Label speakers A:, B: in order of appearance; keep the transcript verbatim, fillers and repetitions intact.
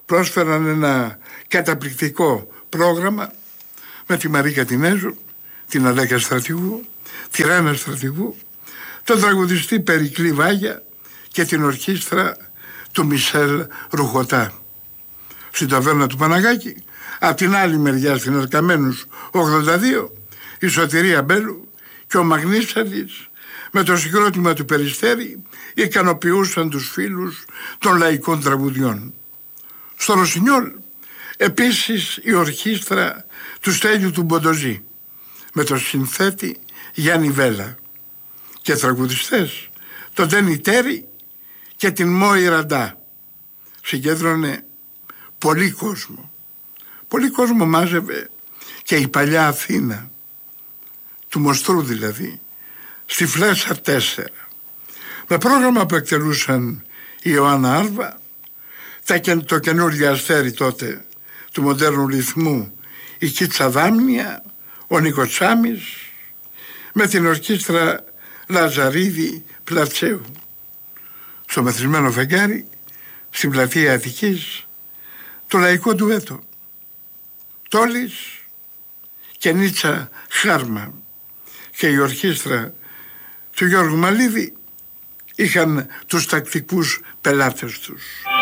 A: πρόσφεραν ένα καταπληκτικό πρόγραμμα με τη Μαρίκα Τινέζου, την Αλέκα Στρατηγού, τη Ρένα Στρατηγού, τον τραγουδιστή Περικλή Βάγια και την ορχήστρα του Μισελ Ρουχωτά. Στην ταβέρνα του Παναγάκη, απ' την άλλη μεριά στην Ερκαμένους ογδόντα δύο, η Σωτηρία Μπέλου και ο Μαγνήσαλης με το συγκρότημα του Περιστέρη ικανοποιούσαν τους φίλους των λαϊκών τραγουδιών. Στο Ρωσινιόλ επίσης η ορχήστρα του Στέλιου του Μποντοζή με το συνθέτη Γιάννη Βέλα και τραγουδιστές τον Ντένι Τέρι και την Μόη Ραντά. Συγκέντρωνε πολύ κόσμο. Πολύ κόσμο μάζευε και η παλιά Αθήνα, του Μοστρού δηλαδή, στη Φλέσσα τέσσερα. Με πρόγραμμα που εκτελούσαν η Ιωάννα Άλβα, το καινούργιο αστέρι τότε του μοντέρνου ρυθμού, η Κίτσα Δάμνια, ο Νίκος Τσάμις, με την ορχήστρα Λαζαρίδη Πλατσέου. Στο μεθυσμένο φεγγάρι, στην πλατεία Αττικής, το λαϊκό ντουέτο. Τόλης και Νίτσα Χάρμα και η ορχήστρα του Γιώργου Μαλίδη είχαν τους τακτικούς πελάτες τους.